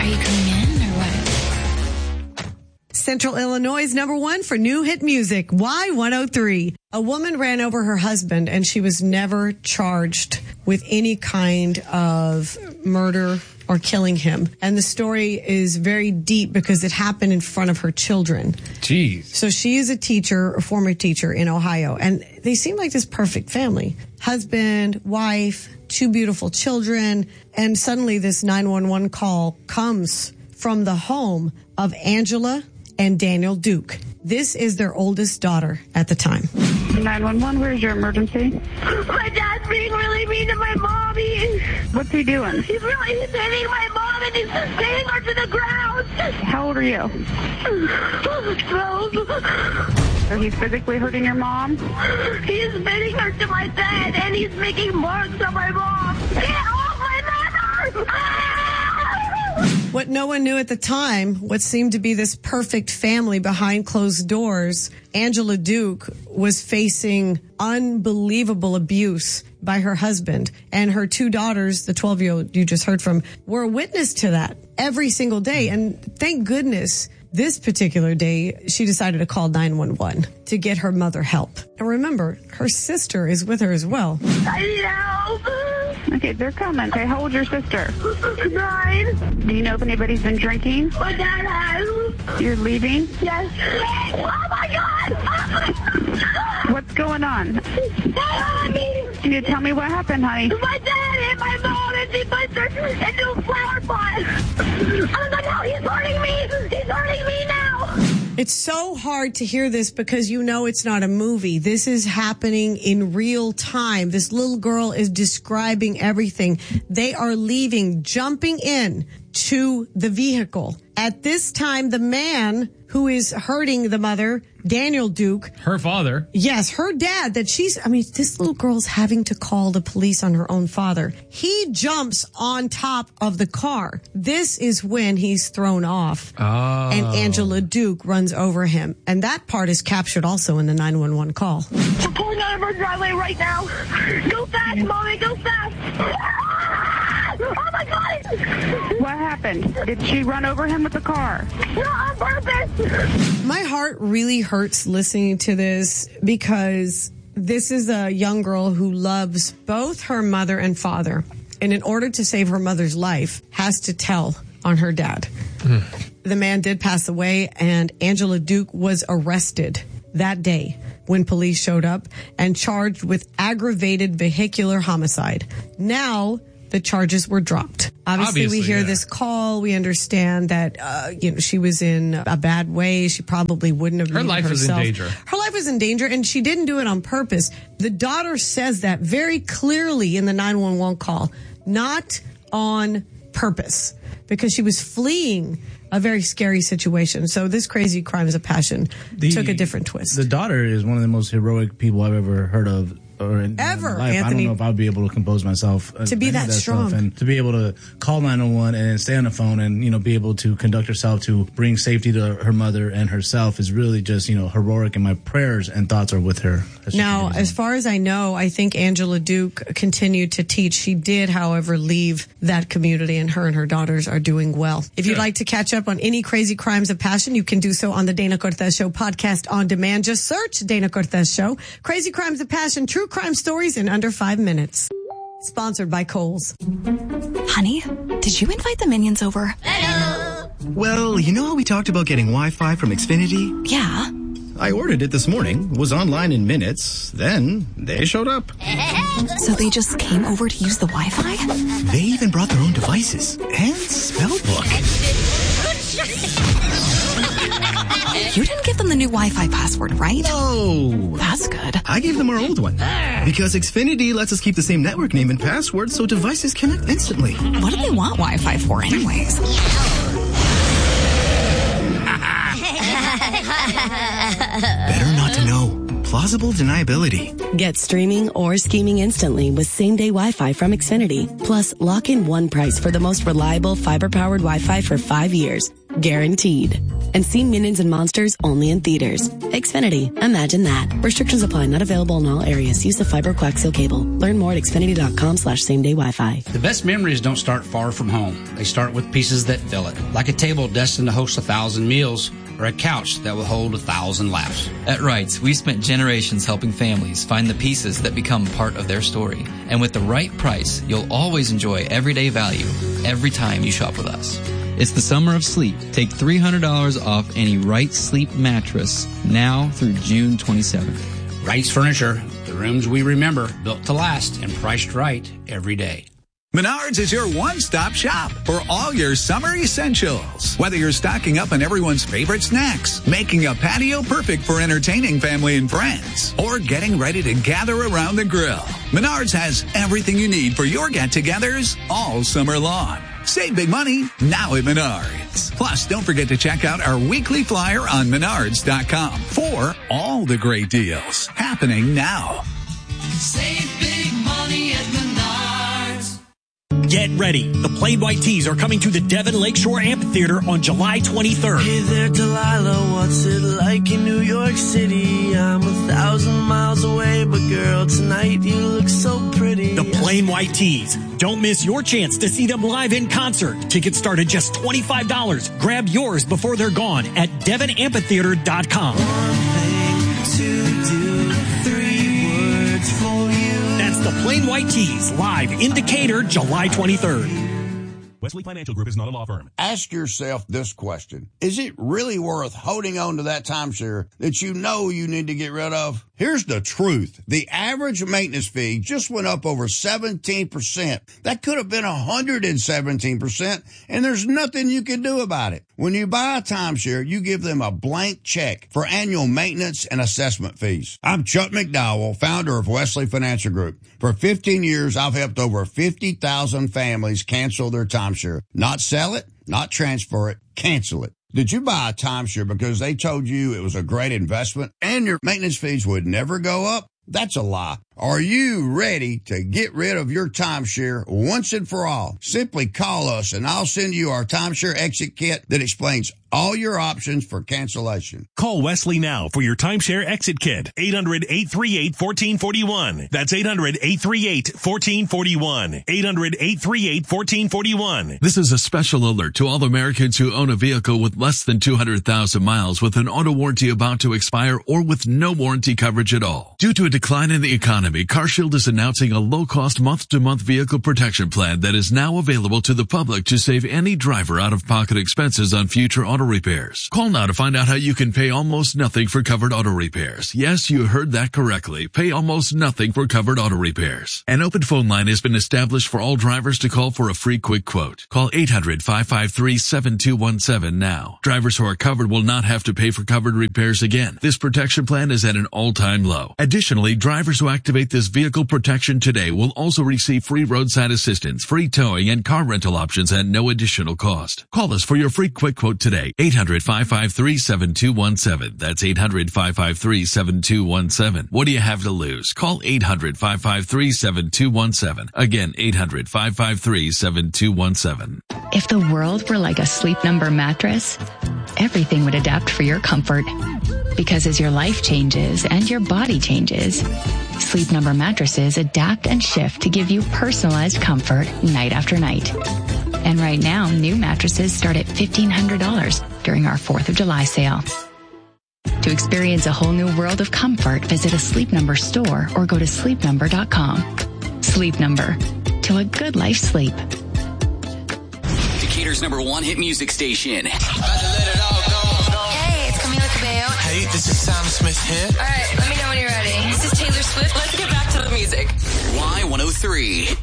Are you coming in or what? Central Illinois' number one for new hit music, Y103. A woman ran over her husband and she was never charged with any kind of murder or killing him. And the story is very deep because it happened in front of her children. Jeez. So she is a teacher, a former teacher in Ohio, and they seem like this perfect family. Husband, wife, 2 beautiful children, and suddenly this 911 call comes from the home of Angela and Daniel Duke. This is their oldest daughter at the time. 911, where's your emergency? My dad's being really mean to my mommy. What's he doing? He's hitting my mom and he's sending her to the ground. How old are you? 12. So he's physically hurting your mom? He's sending her to my dad and he's making marks on my mom. Get off my mother! What no one knew at the time, what seemed to be this perfect family behind closed doors, Angela Duke was facing unbelievable abuse by her husband. And her 2 daughters, the 12-year-old you just heard from, were a witness to that every single day. And thank goodness this particular day, she decided to call 911 to get her mother help. And remember, her sister is with her as well. I need help. Okay, they're coming. Okay, how old's your sister? 9. Do you know if anybody's been drinking? My dad has. You're leaving? Yes. Oh my God! What's going on? Mommy! Can you tell me what happened, honey? My dad hit my mom and she puts her into a flower pot. I was like, no, he's hurting me. He's hurting me now. It's so hard to hear this because you know it's not a movie. This is happening in real time. This little girl is describing everything. They are leaving, jumping in to the vehicle. At this time, the man who is hurting the mother, Daniel Duke. Her father. Yes, her dad, this little girl's having to call the police on her own father. He jumps on top of the car. This is when he's thrown off. Oh. And Angela Duke runs over him. And that part is captured also in the 911 call. We're pulling out of our driveway right now. Go fast, Mommy, go fast. Oh my God! What happened? Did she run over him with the car? Not on purpose! My heart really hurts listening to this because this is a young girl who loves both her mother and father. And in order to save her mother's life, has to tell on her dad. The man did pass away and Angela Duke was arrested that day when police showed up and charged with aggravated vehicular homicide. Now, the charges were dropped. Obviously we hear this call. We understand that, she was in a bad way. She probably wouldn't have. Her life was in danger. Her life was in danger, and she didn't do it on purpose. The daughter says that very clearly in the 911 call, not on purpose, because she was fleeing a very scary situation. So this crazy crimes of passion took a different twist. The daughter is one of the most heroic people I've ever heard of. Ever, Anthony. I don't know if I'd be able to compose myself to be that strong and to be able to call 911 and stay on the phone and be able to conduct herself to bring safety to her mother and herself is really just heroic, and my prayers and thoughts are with her. Now, as far as I know, I think Angela Duke continued to teach. She did, however, leave that community, and her daughters are doing well. If you'd like to catch up on any crazy crimes of passion, you can do so on the Dana Cortez Show podcast on demand. Just search Dana Cortez Show. Crazy crimes of passion, true crime stories in under 5 minutes. Sponsored by Kohl's. Honey, did you invite the minions over? Hello. Well, you know how we talked about getting Wi-Fi from Xfinity? Yeah. I ordered it this morning, was online in minutes, then they showed up. So they just came over to use the Wi-Fi? They even brought their own devices and spell book. You didn't give them the new Wi-Fi password, right? No. That's good. I gave them our old one. Because Xfinity lets us keep the same network name and password so devices connect instantly. What do they want Wi-Fi for anyways? Better not to know. Plausible deniability. Get streaming or scheming instantly with same-day Wi-Fi from Xfinity. Plus, lock in one price for the most reliable fiber-powered Wi-Fi for 5 years. Guaranteed. And see Minions and Monsters only in theaters. Xfinity. Imagine that. Restrictions apply. Not available in all areas. Use the fiber coaxial cable. Learn more at xfinity.com/same-day Wi-Fi. The best memories don't start far from home. They start with pieces that fill it. Like a table destined to host 1,000 meals or a couch that will hold 1,000 laughs. At Wrights, we spent generations helping families find the pieces that become part of their story. And with the right price, you'll always enjoy everyday value every time you shop with us. It's the summer of sleep. Take $300 off any Wrights Sleep mattress now through June 27th. Wrights Furniture, the rooms we remember, built to last and priced right every day. Menards is your one-stop shop for all your summer essentials. Whether you're stocking up on everyone's favorite snacks, making a patio perfect for entertaining family and friends, or getting ready to gather around the grill, Menards has everything you need for your get-togethers all summer long. Save big money now at Menards. Plus, don't forget to check out our weekly flyer on Menards.com for all the great deals happening now. Save big money at Menards. Get ready. The Plain White Tees are coming to the Devon Lakeshore Amphitheater on July 23rd. Hey there, Delilah. What's it like in New York City? I'm 1,000 miles away, but girl, tonight you look so pretty. The Plain White Tees. Don't miss your chance to see them live in concert. Tickets start at just $25. Grab yours before they're gone at DevonAmphitheater.com. One thing to do, 3 words for you. That's the Plain White Tees, live in Decatur, July 23rd. Wesley Financial Group is not a law firm. Ask yourself this question. Is it really worth holding on to that timeshare that you know you need to get rid of? Here's the truth. The average maintenance fee just went up over 17%. That could have been 117%, and there's nothing you can do about it. When you buy a timeshare, you give them a blank check for annual maintenance and assessment fees. I'm Chuck McDowell, founder of Wesley Financial Group. For 15 years, I've helped over 50,000 families cancel their timeshare. Not sell it, not transfer it, cancel it. Did you buy a timeshare because they told you it was a great investment and your maintenance fees would never go up? That's a lie. Are you ready to get rid of your timeshare once and for all? Simply call us and I'll send you our timeshare exit kit that explains all your options for cancellation. Call Wesley now for your timeshare exit kit. 800-838-1441. That's 800-838-1441. 800-838-1441. This is a special alert to all Americans who own a vehicle with less than 200,000 miles with an auto warranty about to expire or with no warranty coverage at all. Due to a decline in the economy, CarShield is announcing a low-cost month-to-month vehicle protection plan that is now available to the public to save any driver out-of-pocket expenses on future auto repairs. Call now to find out how you can pay almost nothing for covered auto repairs. Yes, you heard that correctly. Pay almost nothing for covered auto repairs. An open phone line has been established for all drivers to call for a free quick quote. Call 800-553-7217 now. Drivers who are covered will not have to pay for covered repairs again. This protection plan is at an all-time low. Additionally, drivers who activate this vehicle protection today will also receive free roadside assistance, free towing, and car rental options at no additional cost. Call us for your free quick quote today. 800-553-7217. That's 800-553-7217. What do you have to lose? Call 800-553-7217. Again, 800-553-7217. If the world were like a Sleep Number mattress, everything would adapt for your comfort. Because as your life changes and your body changes, Sleep Number mattresses adapt and shift to give you personalized comfort night after night. And right now, new mattresses start at $1,500 during our 4th of July sale. To experience a whole new world of comfort, visit a Sleep Number store or go to sleepnumber.com. Sleep Number. To a good life sleep. Decatur's #1 hit music station. Hey, it's Camila Cabello. Hey, this is Sam Smith here. All right, let me know when you're ready. This is Taylor Swift. Let's get back to the music. Y103.